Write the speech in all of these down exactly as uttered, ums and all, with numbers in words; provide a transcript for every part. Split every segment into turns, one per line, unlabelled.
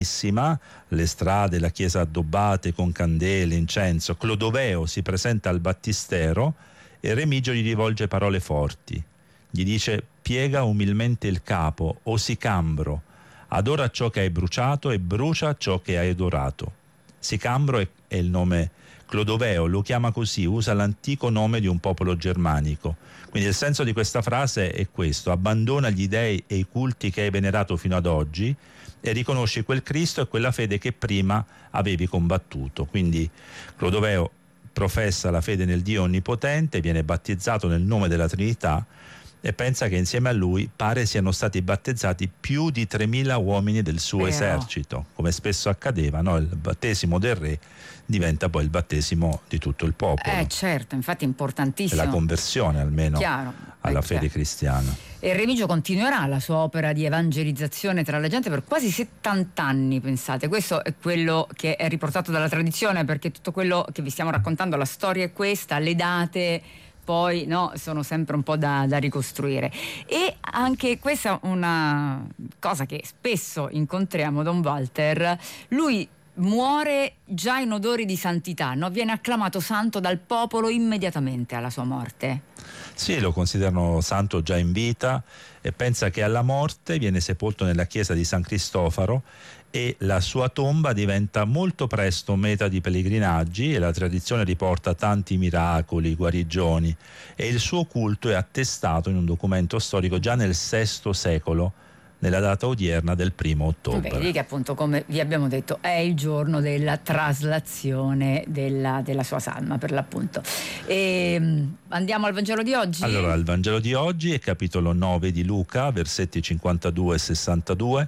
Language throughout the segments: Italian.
le strade, la chiesa addobbate con candele, incenso. Clodoveo si presenta al battistero e Remigio gli rivolge parole forti. Gli dice: piega umilmente il capo, o Sicambro, adora ciò che hai bruciato e brucia ciò che hai adorato. Sicambro è, è il nome, Clodoveo lo chiama così, usa l'antico nome di un popolo germanico. Quindi il senso di questa frase è questo: abbandona gli dei e i culti che hai venerato fino ad oggi e riconosci quel Cristo e quella fede che prima avevi combattuto. Quindi Clodoveo professa la fede nel Dio Onnipotente, viene battezzato nel nome della Trinità e pensa che insieme a lui pare siano stati battezzati più di tremila uomini del suo
Vero.
esercito, come spesso accadeva, no? Il battesimo del re diventa poi il battesimo di tutto il popolo.
Eh certo, infatti è importantissimo.
È la conversione almeno
Chiaro.
alla
Eh,
fede
chiaro.
cristiana.
E Remigio continuerà la sua opera di evangelizzazione tra la gente per quasi settanta anni, pensate. Questo è quello che è riportato dalla tradizione, perché tutto quello che vi stiamo raccontando, la storia è questa, le date poi no, sono sempre un po' da, da ricostruire. E anche questa è una cosa che spesso incontriamo, Don Walter. Lui muore già in odori di santità, no? Viene acclamato santo dal popolo immediatamente alla sua morte.
Sì, lo considerano santo già in vita e pensa che alla morte viene sepolto nella chiesa di San Cristofaro e la sua tomba diventa molto presto meta di pellegrinaggi e la tradizione riporta tanti miracoli, guarigioni, e il suo culto è attestato in un documento storico già nel sesto secolo, nella data odierna del primo ottobre.
Vedi che appunto, come vi abbiamo detto, è il giorno della traslazione della, della sua salma, per l'appunto. E, andiamo al Vangelo di oggi?
Allora, il Vangelo di oggi è capitolo nove di Luca, versetti cinquantadue e sessantadue.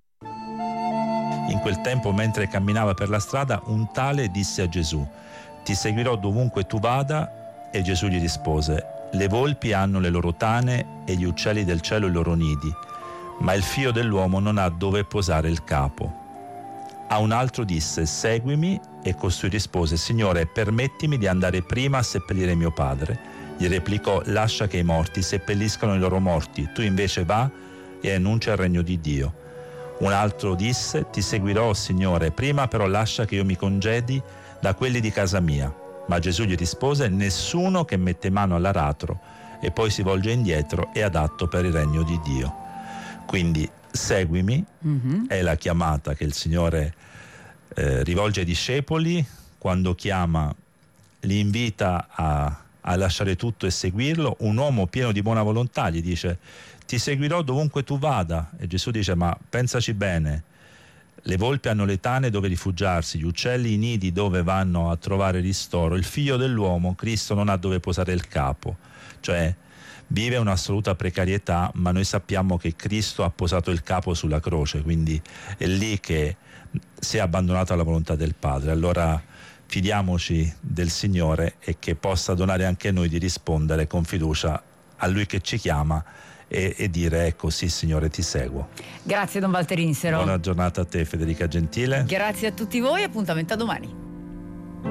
In quel tempo, mentre camminava per la strada, un tale disse a Gesù: ti seguirò dovunque tu vada. E Gesù gli rispose: le volpi hanno le loro tane e gli uccelli del cielo i loro nidi, ma il figlio dell'uomo non ha dove posare il capo. A un altro disse: seguimi. E costui rispose: Signore, permettimi di andare prima a seppellire mio padre. Gli replicò: lascia che i morti seppelliscano i loro morti, tu invece va e annuncia il regno di Dio. Un altro disse: ti seguirò, Signore, prima però lascia che io mi congedi da quelli di casa mia. Ma Gesù gli rispose: nessuno che mette mano all'aratro e poi si volge indietro è adatto per il regno di Dio. Quindi seguimi, mm-hmm. è la chiamata che il Signore eh, rivolge ai discepoli quando chiama, li invita a, a lasciare tutto e seguirlo. Un uomo pieno di buona volontà gli dice: ti seguirò dovunque tu vada. E Gesù dice: ma pensaci bene, le volpi hanno le tane dove rifugiarsi, gli uccelli i nidi dove vanno a trovare ristoro, il figlio dell'uomo, Cristo, non ha dove posare il capo. Cioè vive un'assoluta precarietà, ma noi sappiamo che Cristo ha posato il capo sulla croce, quindi è lì che si è abbandonato alla volontà del Padre. Allora fidiamoci del Signore e che possa donare anche a noi di rispondere con fiducia a Lui che ci chiama e, e dire: ecco, sì Signore, ti seguo.
Grazie Don Walter Insero.
Buona giornata a te, Federica Gentile.
Grazie a tutti voi, appuntamento a domani.